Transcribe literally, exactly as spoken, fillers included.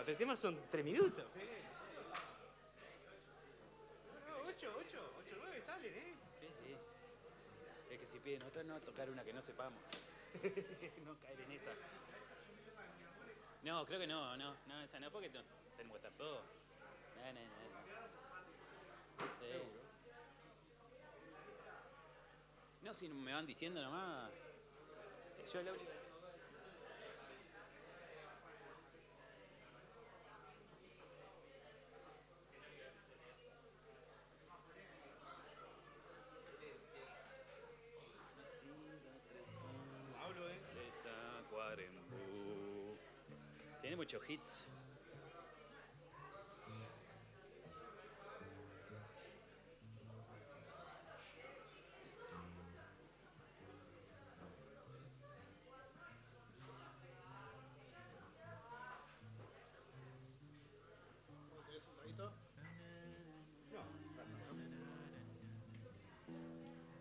tres temas son tres minutos. ¿eh? No, no, ocho, ocho, ocho, nueve salen, ¿eh? Sí, sí. Es que si piden otra, no tocar una que no sepamos. No caer en esa. No, creo que no, no, no, esa no, porque no, tenemos que estar todos. No, no, no, no. Sí. No, si me van diciendo nomás. Yo la única. Hablo, ¿eh? Tacuarembó. Tiene muchos hits.